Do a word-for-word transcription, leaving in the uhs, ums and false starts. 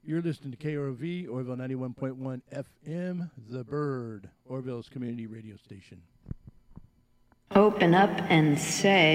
You're listening to K R O V, Orville ninety-one point one F M, The Bird, Orville's community radio station. Open up and say...